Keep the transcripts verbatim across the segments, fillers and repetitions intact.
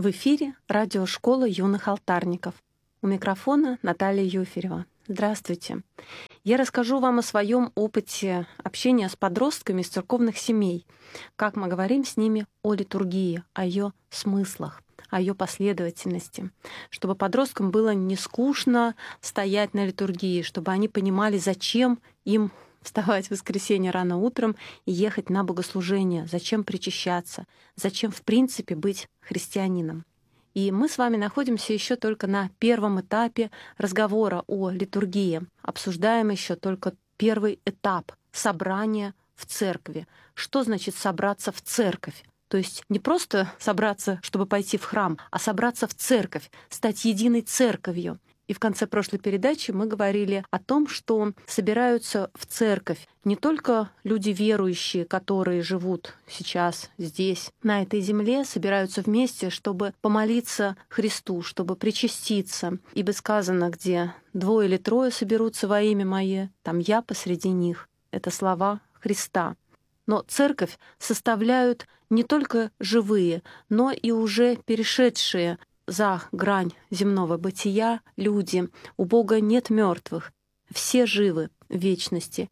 В эфире радиошкола юных алтарников. У микрофона Наталья Юферева. Здравствуйте. Я расскажу вам о своем опыте общения с подростками из церковных семей, как мы говорим с ними о литургии, о ее смыслах, о ее последовательности, чтобы подросткам было не скучно стоять на литургии, чтобы они понимали, зачем им вставать в воскресенье рано утром и ехать на богослужение, зачем причащаться, зачем в принципе быть христианином. И мы с вами находимся еще только на первом этапе разговора о литургии. Обсуждаем еще только первый этап собрания в церкви. Что значит собраться в церковь? То есть не просто собраться, чтобы пойти в храм, а собраться в церковь, стать единой церковью. И в конце прошлой передачи мы говорили о том, что собираются в церковь не только люди верующие, которые живут сейчас здесь, на этой земле, собираются вместе, чтобы помолиться Христу, чтобы причаститься. Ибо сказано, где двое или трое соберутся во имя Мое, там я посреди них. Это слова Христа. Но церковь составляют не только живые, но и уже перешедшие за грань земного бытия люди. У Бога нет мертвых, все живы в вечности.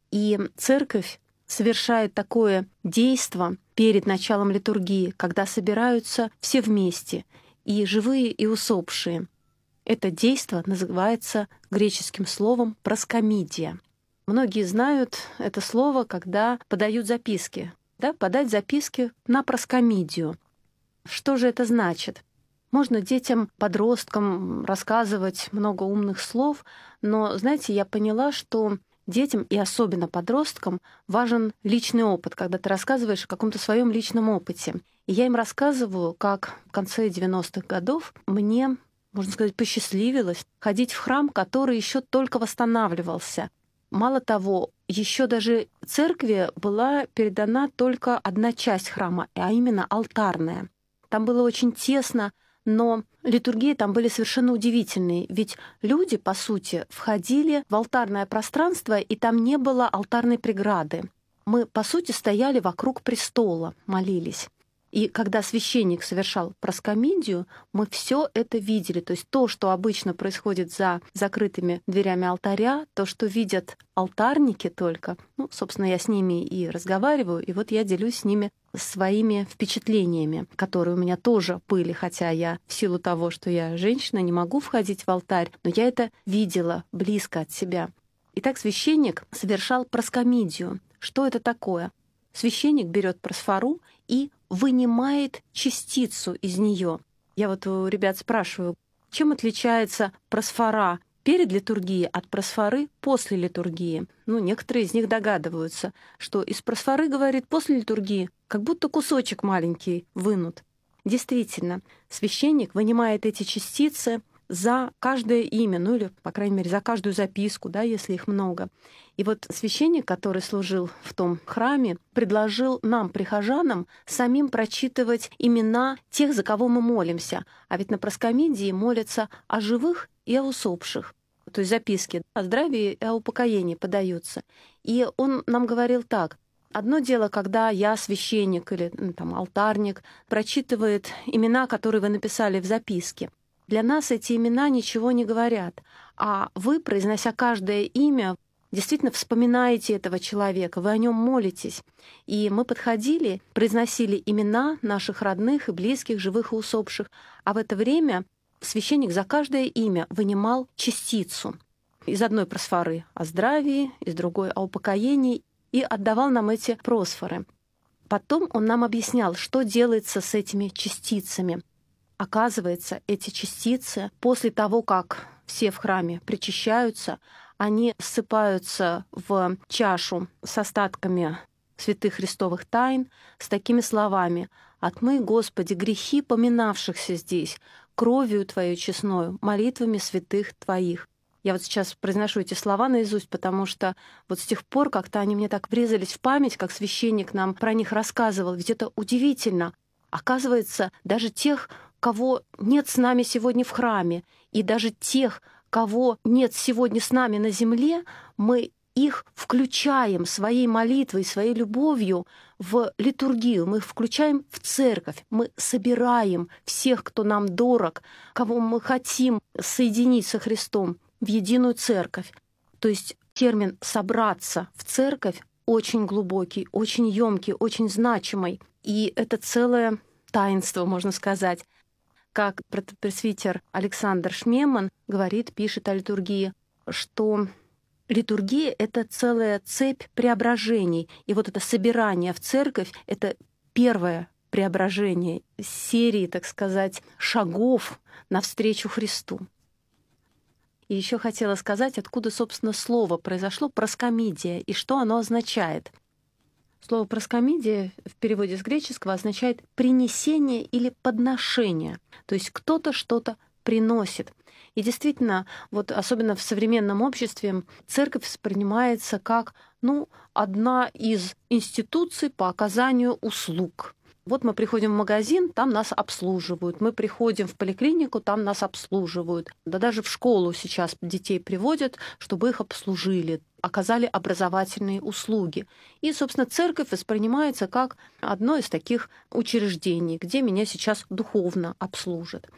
И церковь совершает такое действо перед началом литургии, когда собираются все вместе, и живые, и усопшие. Это действо называется греческим словом «проскомидия». Многие знают это слово, когда подают записки. Да, подать записки на проскомидию. Что же это значит? Можно детям, подросткам рассказывать много умных слов, но, знаете, я поняла, что детям и особенно подросткам важен личный опыт, когда ты рассказываешь о каком-то своем личном опыте. И я им рассказываю, как в конце девяностых годов мне, можно сказать, посчастливилось ходить в храм, который еще только восстанавливался. Мало того, еще даже церкви была передана только одна часть храма, а именно алтарная. Там было очень тесно, но литургии там были совершенно удивительные, ведь люди, по сути, входили в алтарное пространство, и там не было алтарной преграды. Мы, по сути, стояли вокруг престола, молились. И когда священник совершал проскомидию, мы все это видели. То есть то, что обычно происходит за закрытыми дверями алтаря, то, что видят алтарники только, ну, собственно, я с ними и разговариваю, и вот я делюсь с ними своими впечатлениями, которые у меня тоже были, хотя я в силу того, что я женщина, не могу входить в алтарь, но я это видела близко от себя. Итак, священник совершал проскомидию. Что это такое? Священник берет просфору и вынимает частицу из нее. Я вот у ребят спрашиваю, чем отличается просфора перед литургией от просфоры после литургии? Ну, некоторые из них догадываются, что из просфоры, говорит, после литургии как будто кусочек маленький вынут. Действительно, священник вынимает эти частицы за каждое имя, ну или, по крайней мере, за каждую записку, да, если их много. И вот священник, который служил в том храме, предложил нам, прихожанам, самим прочитывать имена тех, за кого мы молимся. А ведь на проскомидии молятся о живых и о усопших. То есть записки о здравии и о упокоении подаются. И он нам говорил так. Одно дело, когда я, священник или ну, там, алтарник, прочитывает имена, которые вы написали в записке. Для нас эти имена ничего не говорят. А вы, произнося каждое имя, действительно вспоминаете этого человека, вы о нем молитесь. И мы подходили, произносили имена наших родных и близких, живых и усопших. А в это время священник за каждое имя вынимал частицу. Из одной просфоры о здравии, из другой о упокоении, и отдавал нам эти просфоры. Потом он нам объяснял, что делается с этими частицами. Оказывается, эти частицы после того, как все в храме причащаются, они ссыпаются в чашу с остатками святых христовых тайн с такими словами: «Отмый, Господи, грехи поминавшихся здесь, кровью Твою честною, молитвами святых Твоих». Я вот сейчас произношу эти слова наизусть, потому что вот с тех пор как-то они мне так врезались в память, как священник нам про них рассказывал. Ведь это удивительно. Оказывается, даже тех, кого нет с нами сегодня в храме, и даже тех, кого нет сегодня с нами на земле, мы их включаем своей молитвой, своей любовью в литургию, мы их включаем в церковь, мы собираем всех, кто нам дорог, кого мы хотим соединить со Христом, в единую церковь. То есть термин «собраться в церковь» очень глубокий, очень ёмкий, очень значимый. И это целое таинство, можно сказать. Как протопресвитер Александр Шмеман говорит, пишет о литургии, что литургия — это целая цепь преображений. И вот это собирание в церковь — это первое преображение серии, так сказать, шагов навстречу Христу. И еще хотела сказать, откуда, собственно, слово произошло «проскомидия» и что оно означает. Слово «проскомидия» в переводе с греческого означает «принесение» или «подношение». То есть кто-то что-то приносит. И действительно, вот особенно в современном обществе церковь воспринимается как ну, одна из институций по оказанию услуг. Вот мы приходим в магазин, там нас обслуживают. Мы приходим в поликлинику, там нас обслуживают. Да даже в школу сейчас детей приводят, чтобы их обслужили, оказали образовательные услуги. И, собственно, церковь воспринимается как одно из таких учреждений, где меня сейчас духовно обслужат.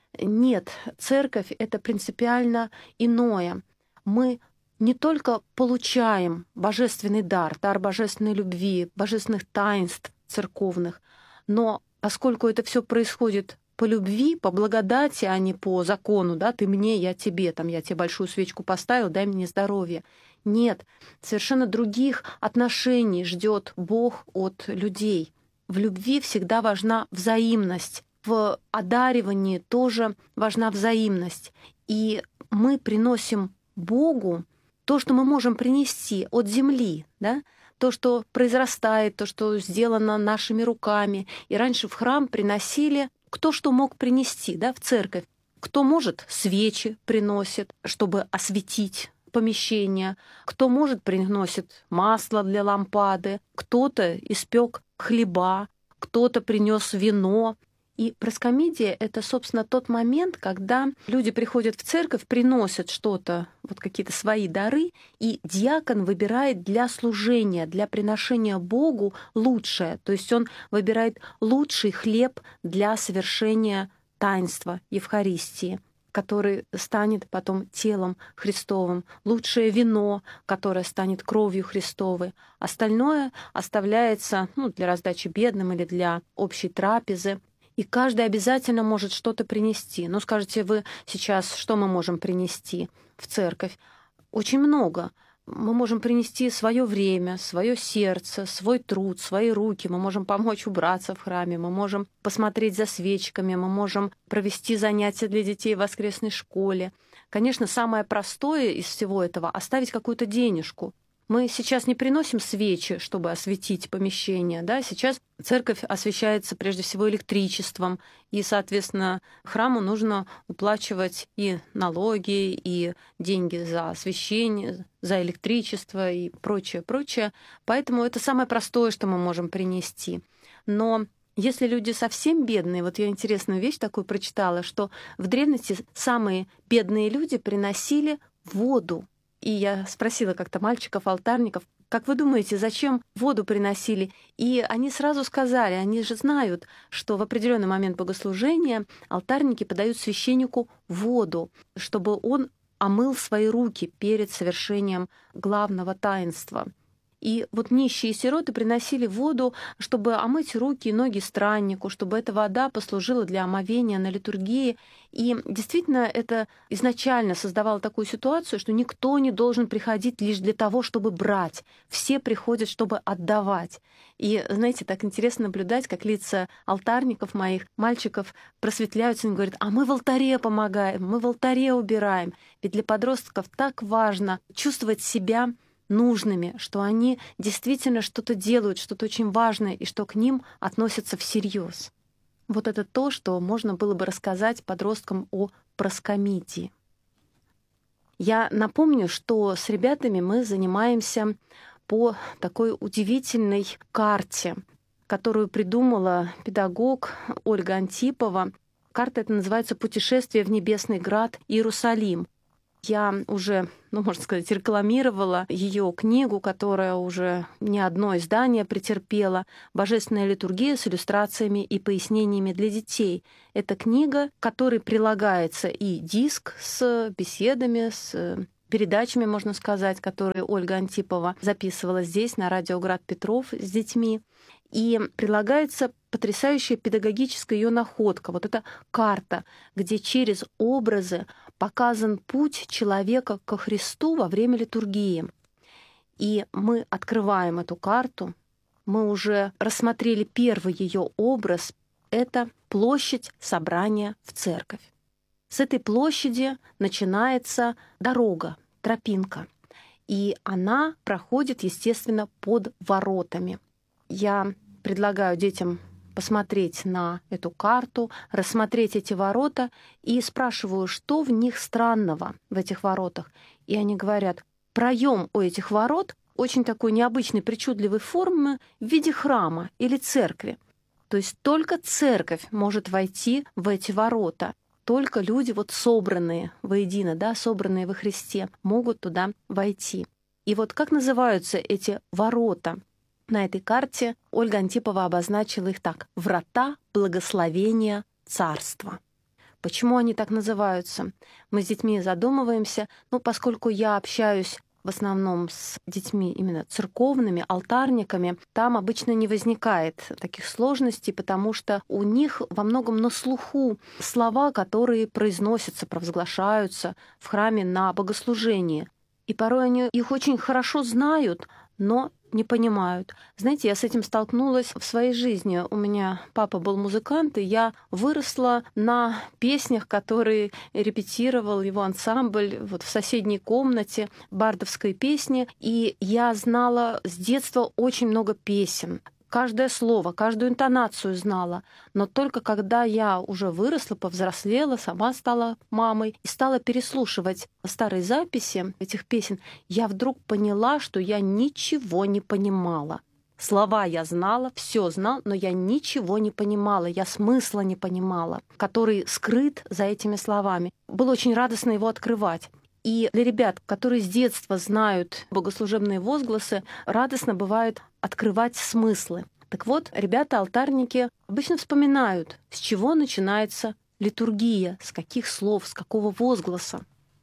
Нет, церковь — это принципиально иное. Мы не только получаем божественный дар, дар божественной любви, божественных таинств церковных, но поскольку это все происходит по любви, по благодати, а не по закону, да, ты мне, я тебе, там, я тебе большую свечку поставил, дай мне здоровье. Нет, совершенно других отношений ждет Бог от людей. В любви всегда важна взаимность. В одаривании тоже важна взаимность. И мы приносим Богу то, что мы можем принести от земли, да? То, что произрастает, то, что сделано нашими руками. И раньше в храм приносили кто что мог принести, да, в церковь. Кто может, свечи приносит, чтобы осветить помещение. Кто может, приносит масло для лампады. Кто-то испек хлеба, кто-то принес вино. И проскомидия — это, собственно, тот момент, когда люди приходят в церковь, приносят что-то, вот какие-то свои дары, и диакон выбирает для служения, для приношения Богу лучшее. То есть он выбирает лучший хлеб для совершения таинства Евхаристии, который станет потом телом Христовым, лучшее вино, которое станет кровью Христовой. Остальное оставляется ну, для раздачи бедным или для общей трапезы. И каждый обязательно может что-то принести. Ну, скажете вы сейчас, что мы можем принести в церковь? Очень много. Мы можем принести свое время, свое сердце, свой труд, свои руки. Мы можем помочь убраться в храме, мы можем посмотреть за свечками, мы можем провести занятия для детей в воскресной школе. Конечно, самое простое из всего этого — оставить какую-то денежку. Мы сейчас не приносим свечи, чтобы осветить помещение. Да? Сейчас церковь освещается прежде всего электричеством, и, соответственно, храму нужно уплачивать и налоги, и деньги за освещение, за электричество и прочее, прочее. Поэтому это самое простое, что мы можем принести. Но если люди совсем бедные, вот я интересную вещь такую прочитала, что в древности самые бедные люди приносили воду. И я спросила как-то мальчиков-алтарников, как вы думаете, зачем воду приносили? И они сразу сказали, они же знают, что в определенный момент богослужения алтарники подают священнику воду, чтобы он омыл свои руки перед совершением главного таинства. И вот нищие и сироты приносили воду, чтобы омыть руки и ноги страннику, чтобы эта вода послужила для омовения на литургии. И действительно, это изначально создавало такую ситуацию, что никто не должен приходить лишь для того, чтобы брать. Все приходят, чтобы отдавать. И, знаете, так интересно наблюдать, как лица алтарников моих, мальчиков, просветляются и говорят: а мы в алтаре помогаем, мы в алтаре убираем. Ведь для подростков так важно чувствовать себя нужными, что они действительно что-то делают, что-то очень важное, и что к ним относятся всерьез. Вот это то, что можно было бы рассказать подросткам о проскомидии. Я напомню, что с ребятами мы занимаемся по такой удивительной карте, которую придумала педагог Ольга Антипова. Карта эта называется «Путешествие в Небесный Град Иерусалим». Я уже, ну, можно сказать, рекламировала ее книгу, которая уже не одно издание претерпела «Божественная литургия с иллюстрациями и пояснениями для детей». Это книга, к которой прилагается и диск с беседами, с передачами, можно сказать, которые Ольга Антипова записывала здесь, на радио «Град Петров» с детьми. И прилагается потрясающая педагогическая ее находка. Вот эта карта, где через образы показан путь человека ко Христу во время литургии. И мы открываем эту карту. Мы уже рассмотрели первый ее образ. Это площадь собрания в церковь. С этой площади начинается дорога, тропинка. И она проходит, естественно, под воротами. Я предлагаю детям посмотреть на эту карту, рассмотреть эти ворота и спрашиваю, что в них странного, в этих воротах. И они говорят, проем у этих ворот очень такой необычной, причудливой формы в виде храма или церкви. То есть только церковь может войти в эти ворота. Только люди, вот собранные воедино, да, собранные во Христе, могут туда войти. И вот как называются эти ворота? На этой карте Ольга Антипова обозначила их так: «Врата благословения царства». Почему они так называются? Мы с детьми задумываемся, ну, поскольку я общаюсь в основном с детьми именно церковными, алтарниками, там обычно не возникает таких сложностей, потому что у них во многом на слуху слова, которые произносятся, провозглашаются в храме на богослужении. И порой они их очень хорошо знают, но не понимают. Знаете, я с этим столкнулась в своей жизни. У меня папа был музыкант, и я выросла на песнях, которые репетировал его ансамбль вот в соседней комнате, бардовской песни. И я знала с детства очень много песен. Каждое слово, каждую интонацию знала. Но только когда я уже выросла, повзрослела, сама стала мамой и стала переслушивать старые записи этих песен, я вдруг поняла, что я ничего не понимала. Слова я знала, все знала, но я ничего не понимала, я смысла не понимала, который скрыт за этими словами. Было очень радостно его открывать. И для ребят, которые с детства знают богослужебные возгласы, радостно бывает открывать смыслы. Так вот, ребята-алтарники обычно вспоминают, с чего начинается литургия, с каких слов, с какого возгласа.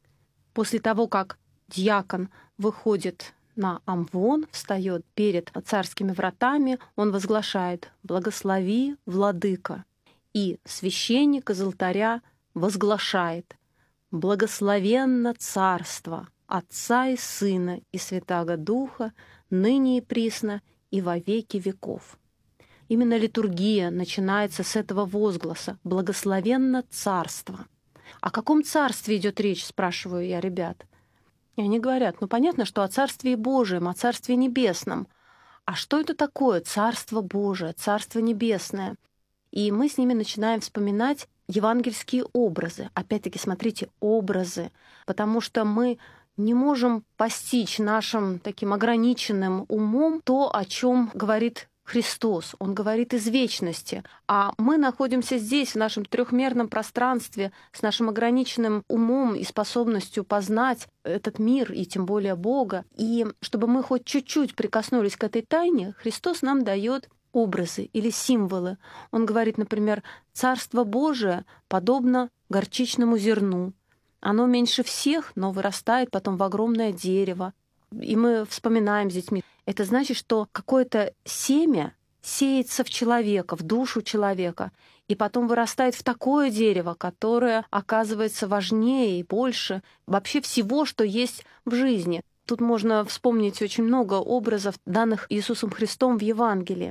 После того, как диакон выходит на амвон, встает перед царскими вратами, он возглашает «Благослови, владыка». И священник из алтаря возглашает «Благословенно царство Отца и Сына и Святаго Духа, ныне и присно, и во веки веков». Именно литургия начинается с этого возгласа «Благословенно царство». О каком царстве идет речь, спрашиваю я ребят. И они говорят, ну понятно, что о Царстве Божьем, о Царстве Небесном. А что это такое Царство Божие, Царство Небесное? И мы с ними начинаем вспоминать евангельские образы. Опять-таки, смотрите, образы. Потому что мы не можем постичь нашим таким ограниченным умом то, о чем говорит Христос. Он говорит из вечности. А мы находимся здесь, в нашем трехмерном пространстве, с нашим ограниченным умом и способностью познать этот мир, и тем более Бога. И чтобы мы хоть чуть-чуть прикоснулись к этой тайне, Христос нам дает образы или символы. Он говорит, например, «Царство Божие подобно горчичному зерну. Оно меньше всех, но вырастает потом в огромное дерево». И мы вспоминаем с детьми. Это значит, что какое-то семя сеется в человека, в душу человека, и потом вырастает в такое дерево, которое оказывается важнее и больше вообще всего, что есть в жизни. Тут можно вспомнить очень много образов, данных Иисусом Христом в Евангелии.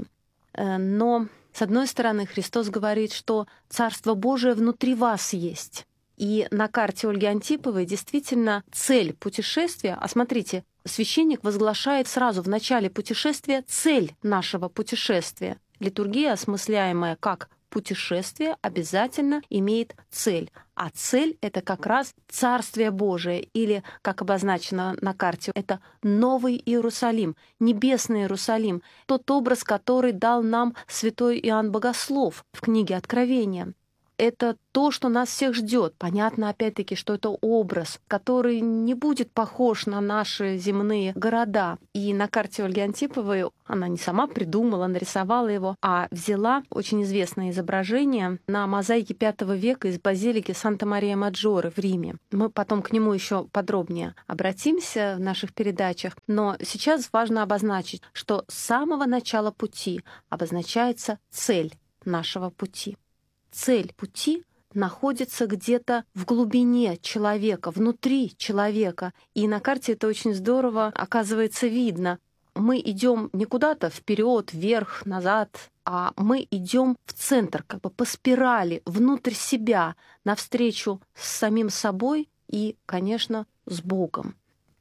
Но, с одной стороны, Христос говорит, что Царство Божие внутри вас есть. И на карте Ольги Антиповой действительно цель путешествия, а смотрите, священник возглашает сразу в начале путешествия цель нашего путешествия. Литургия, осмысляемая как путешествие, обязательно имеет цель. А цель — это как раз Царствие Божие, или, как обозначено на карте, это Новый Иерусалим, Небесный Иерусалим, тот образ, который дал нам святой Иоанн Богослов в книге Откровения. это то, что нас всех ждет. Понятно, опять-таки, что это образ, который не будет похож на наши земные города. И на карте Ольги Антиповой она не сама придумала, нарисовала его, а взяла очень известное изображение на мозаике пятого века из базилики Санта-Мария-Маджоре в Риме. Мы потом к нему еще подробнее обратимся в наших передачах. Но сейчас важно обозначить, что с самого начала пути обозначается цель нашего пути. Цель пути находится где-то в глубине человека, внутри человека. И на карте это очень здорово, оказывается, видно. Мы идем не куда-то вперед, вверх, назад, а мы идем в центр, как бы по спирали, внутрь себя, навстречу с самим собой и, конечно, с Богом.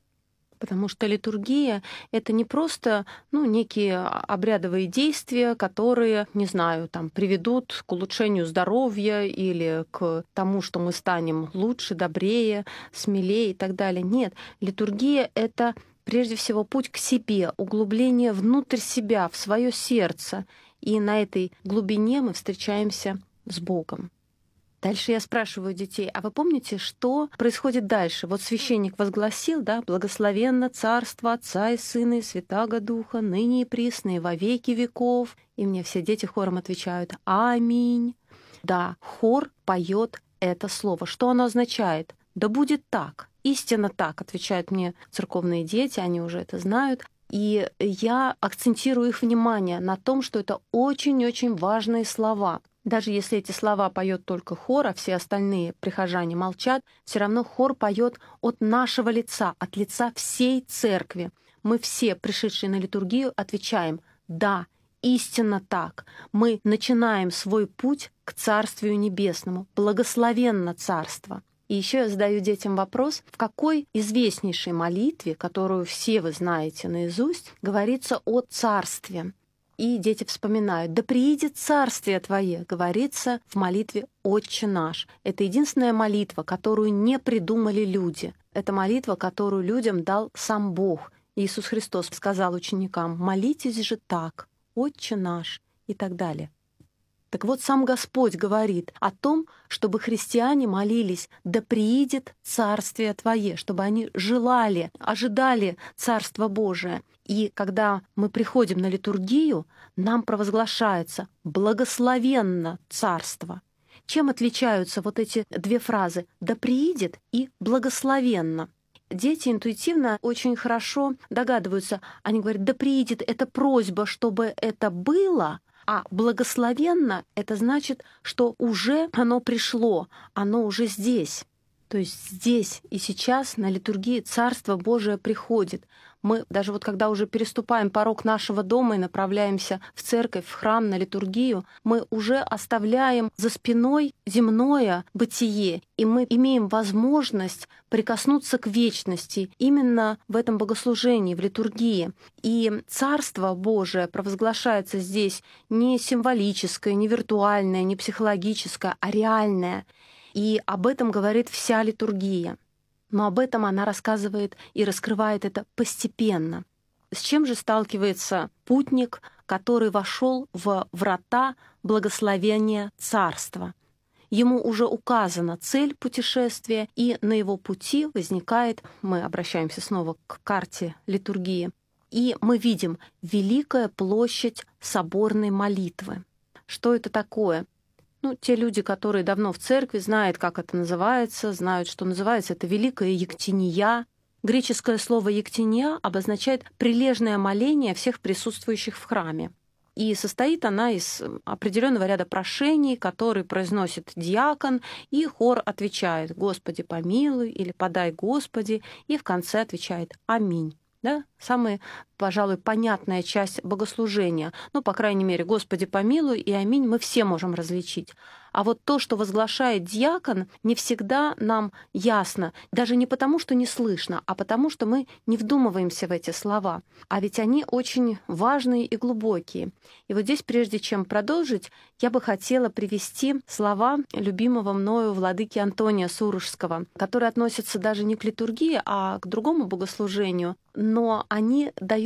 Потому что литургия — это не просто ну, некие обрядовые действия, которые, не знаю, там, приведут к улучшению здоровья или к тому, что мы станем лучше, добрее, смелее и так далее. Нет, литургия — это прежде всего путь к себе, углубление внутрь себя, в свое сердце. И на этой глубине мы встречаемся с Богом. Дальше я спрашиваю детей, а вы помните, что происходит дальше? Вот священник возгласил, да, «Благословенно царство Отца и Сына и Святаго Духа, ныне и присно и во веки веков». И мне все дети хором отвечают «Аминь». Да, хор поет это слово. Что оно означает? «Да будет так». Истинно так, отвечают мне церковные дети, они уже это знают. И я акцентирую их внимание на том, что это очень-очень важные слова. Даже если эти слова поет только хор, а все остальные прихожане молчат, все равно хор поет от нашего лица, от лица всей церкви. Мы все, пришедшие на литургию, отвечаем «Да, истинно так». Мы начинаем свой путь к Царствию Небесному. Благословенно Царство. И еще я задаю детям вопрос, в какой известнейшей молитве, которую все вы знаете наизусть, говорится о Царстве. И дети вспоминают, «Да приидет царствие Твое», говорится в молитве «Отче наш». Это единственная молитва, которую не придумали люди. Это молитва, которую людям дал сам Бог. Иисус Христос сказал ученикам, «Молитесь же так, Отче наш» и так далее. Так вот, сам Господь говорит о том, чтобы христиане молились «Да приидет Царствие Твое», чтобы они желали, ожидали Царства Божия. И когда мы приходим на литургию, нам провозглашается «Благословенно Царство». Чем отличаются вот эти две фразы «Да приидет» и «Благословенно»? Дети интуитивно очень хорошо догадываются. Они говорят «Да приидет» — это просьба, чтобы это было, а благословенно — это значит, что уже оно пришло, оно уже здесь. То есть здесь и сейчас на литургии Царство Божие приходит. Мы даже вот когда уже переступаем порог нашего дома и направляемся в церковь, в храм, на литургию, мы уже оставляем за спиной земное бытие, и мы имеем возможность прикоснуться к вечности именно в этом богослужении, в литургии. И Царство Божие провозглашается здесь не символическое, не виртуальное, не психологическое, а реальное. И об этом говорит вся литургия. Но об этом она рассказывает и раскрывает это постепенно. С чем же сталкивается путник, который вошел в врата благословения Царства? Ему уже указана цель путешествия, и на его пути возникает, мы обращаемся снова к карте литургии, и мы видим великая площадь соборной молитвы. Что это такое? Ну, те люди, которые давно в церкви, знают, как это называется, знают, что называется это Великая Ектения. Греческое слово «ектения» обозначает прилежное моление всех присутствующих в храме. И состоит она из определенного ряда прошений, которые произносит диакон, и хор отвечает «Господи, помилуй» или «Подай, Господи», и в конце отвечает «Аминь». Да? Самая, пожалуй, понятная часть богослужения. Ну, по крайней мере, «Господи, помилуй» и «Аминь» мы все можем различить. А вот то, что возглашает диакон, не всегда нам ясно. Даже не потому, что не слышно, а потому, что мы не вдумываемся в эти слова. А ведь они очень важные и глубокие. И вот здесь, прежде чем продолжить, я бы хотела привести слова любимого мною владыки Антония Сурожского, которые относятся даже не к литургии, а к другому богослужению. Но они дают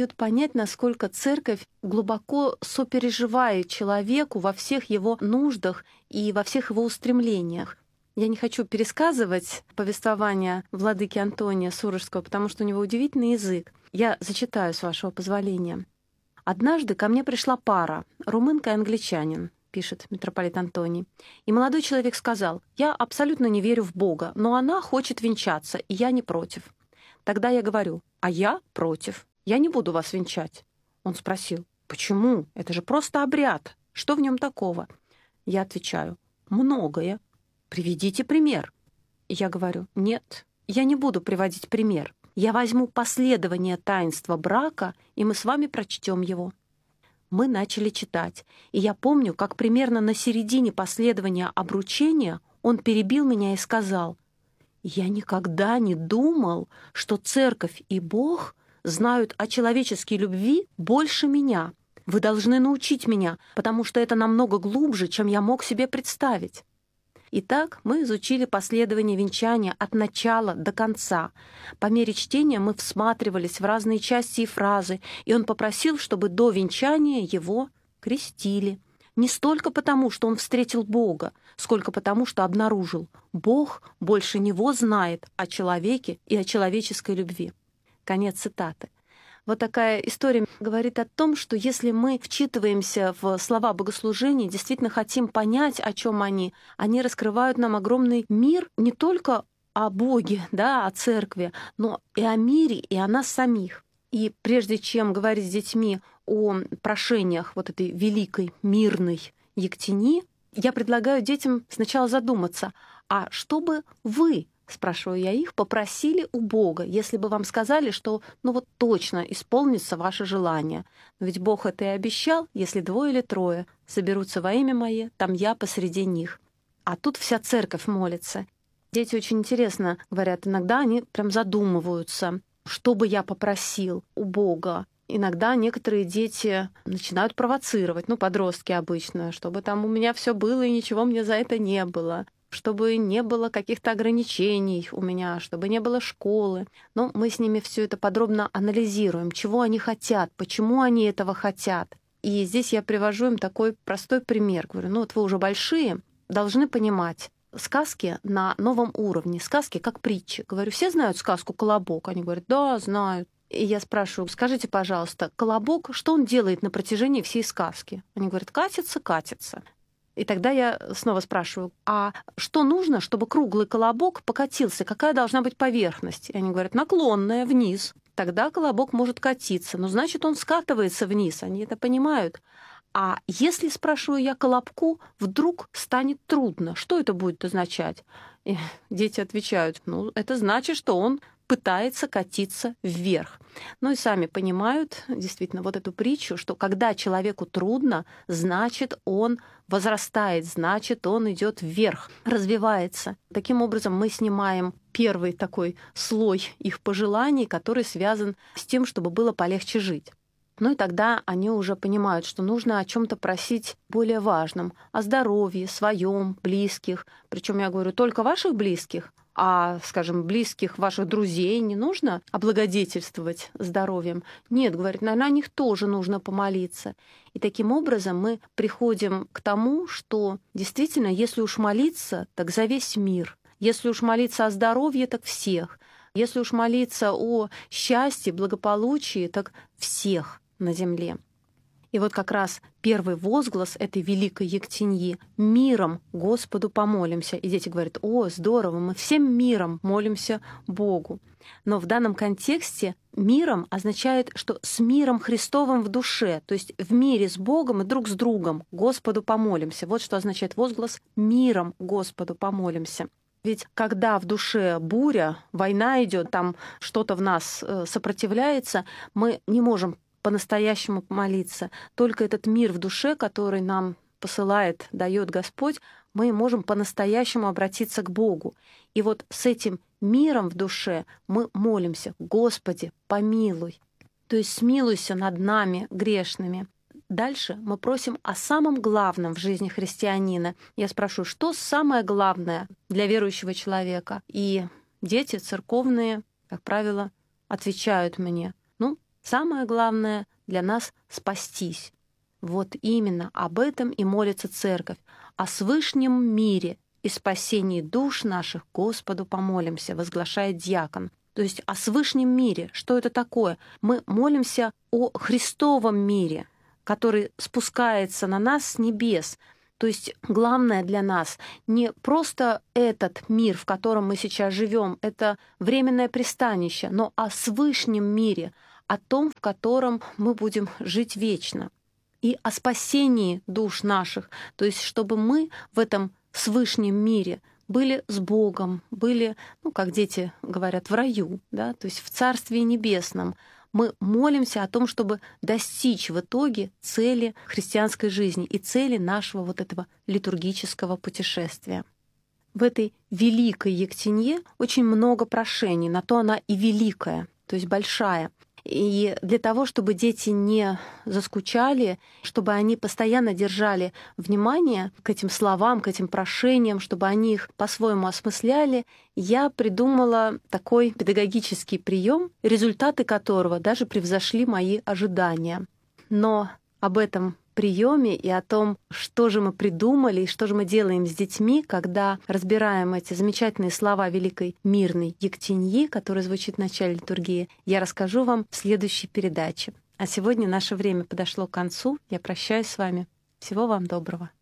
дает понять, насколько церковь глубоко сопереживает человеку во всех его нуждах и во всех его устремлениях. Я не хочу пересказывать повествование владыки Антония Сурожского, потому что у него удивительный язык. Я зачитаю, с вашего позволения. «Однажды ко мне пришла пара, румынка и англичанин», — пишет митрополит Антоний. «И молодой человек сказал: я абсолютно не верю в Бога, но она хочет венчаться, и я не против. Тогда я говорю: а я против. Я не буду вас венчать». Он спросил: «Почему? Это же просто обряд. Что в нем такого?» Я отвечаю: «Многое. Приведите пример». И я говорю: «Нет, я не буду приводить пример. Я возьму последование таинства брака, и мы с вами прочтем его». Мы начали читать, и я помню, как примерно на середине последования обручения он перебил меня и сказал: «Я никогда не думал, что церковь и Бог знают о человеческой любви больше меня. Вы должны научить меня, потому что это намного глубже, чем я мог себе представить». Итак, мы изучили последование венчания от начала до конца. По мере чтения мы всматривались в разные части и фразы, и он попросил, чтобы до венчания его крестили. Не столько потому, что он встретил Бога, сколько потому, что обнаружил: Бог больше него знает о человеке и о человеческой любви. Конец цитаты. Вот такая история говорит о том, что если мы вчитываемся в слова богослужения, действительно хотим понять, о чем они, они раскрывают нам огромный мир не только о Боге, да, о церкви, но и о мире, и о нас самих. И прежде чем говорить с детьми о прошениях вот этой великой мирной Ектении, я предлагаю детям сначала задуматься: а что бы вы, спрашиваю я их, попросили у Бога, если бы вам сказали, что ну вот точно исполнится ваше желание? Но ведь Бог это и обещал: если двое или трое соберутся во имя Мое, там я посреди них. А тут вся церковь молится. Дети очень интересно говорят, иногда они прям задумываются, что бы я попросил у Бога. Иногда некоторые дети начинают провоцировать, ну, подростки обычно, чтобы там у меня все было и ничего мне за это не было, чтобы не было каких-то ограничений у меня, чтобы не было школы. Но мы с ними все это подробно анализируем, чего они хотят, почему они этого хотят. И здесь я привожу им такой простой пример. Говорю: ну вот вы уже большие, должны понимать сказки на новом уровне, сказки как притчи. Говорю: все знают сказку «Колобок»? Они говорят: да, знают. И я спрашиваю: скажите, пожалуйста, колобок, что он делает на протяжении всей сказки? Они говорят: катится, катится. И тогда я снова спрашиваю: а что нужно, чтобы круглый колобок покатился? Какая должна быть поверхность? И они говорят: наклонная, вниз. Тогда колобок может катиться, но значит, он скатывается вниз. Они это понимают. А если, спрашиваю я, колобку вдруг станет трудно, что это будет означать? И дети отвечают: ну, это значит, что он пытается катиться вверх. Ну и сами понимают действительно вот эту притчу, что когда человеку трудно, значит, он возрастает, значит, он идет вверх, развивается. Таким образом, мы снимаем первый такой слой их пожеланий, который связан с тем, чтобы было полегче жить. Ну и тогда они уже понимают, что нужно о чем-то просить более важном, о здоровье, своем, близких. Причем я говорю, только ваших близких, а, скажем, близких ваших друзей не нужно облагодетельствовать здоровьем. Нет, говорит, наверное, о них тоже нужно помолиться. И таким образом мы приходим к тому, что действительно, если уж молиться, так за весь мир. Если уж молиться о здоровье, так всех. Если уж молиться о счастье, благополучии, так всех на земле. И вот как раз первый возглас этой великой Ектеньи: «Миром Господу помолимся». И дети говорят: «О, здорово, мы всем миром молимся Богу». Но в данном контексте «миром» означает, что с миром Христовым в душе, то есть в мире с Богом и друг с другом Господу помолимся. Вот что означает возглас «миром Господу помолимся». Ведь когда в душе буря, война идет, там что-то в нас сопротивляется, мы не можем по-настоящему молиться. Только этот мир в душе, который нам посылает, дает Господь, мы можем по-настоящему обратиться к Богу. И вот с этим миром в душе мы молимся: «Господи, помилуй». То есть смилуйся над нами, грешными. Дальше мы просим о самом главном в жизни христианина. Я спрашиваю, что самое главное для верующего человека? И дети церковные, как правило, отвечают мне: ну, Самое главное для нас — спастись. Вот именно об этом и молится Церковь. О свышнем мире и спасении душ наших Господу помолимся, возглашает диакон. То есть о свышнем мире. Что это такое? Мы молимся о Христовом мире, который спускается на нас с небес. То есть главное для нас не просто этот мир, в котором мы сейчас живем, это временное пристанище, но о свышнем мире, о том, в котором мы будем жить вечно. И о спасении душ наших, то есть чтобы мы в этом свышнем мире были с Богом, были, ну, как дети говорят, в раю, да, то есть в Царстве Небесном. Мы молимся о том, чтобы достичь в итоге цели христианской жизни и цели нашего вот этого литургического путешествия. В этой великой Ектенье очень много прошений, на то она и великая, то есть большая. И для того, чтобы дети не заскучали, чтобы они постоянно держали внимание к этим словам, к этим прошениям, чтобы они их по-своему осмысляли, я придумала такой педагогический прием, результаты которого даже превзошли мои ожидания. Но об этом приеме и о том, что же мы придумали и что же мы делаем с детьми, когда разбираем эти замечательные слова великой мирной Ектеньи, которая звучит в начале литургии, я расскажу вам в следующей передаче. А сегодня наше время подошло к концу. Я прощаюсь с вами. Всего вам доброго.